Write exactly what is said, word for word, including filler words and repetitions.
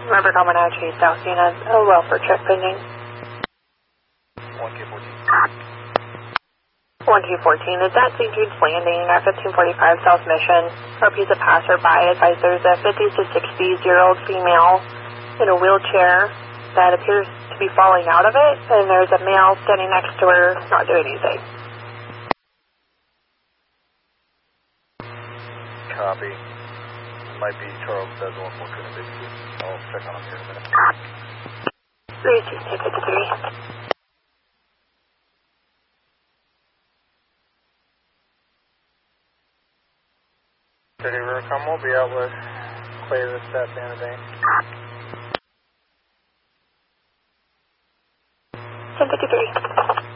Remember Comanche, South Unit, a welfare check pending. one Q fourteen. one Q fourteen, is at Saint Jude's Landing at fifteen forty-five South Mission. Repeats a passerby. Advise there's a fifty to sixty-year-old female in a wheelchair that appears to be falling out of it, and there's a male standing next to her not doing anything. Copy. Might be Charles does one more Kuna Bixby. I'll check on him here in a minute. three two six fifty-three. City Rivercom will be out with clear this step in the day. ten fifty-three.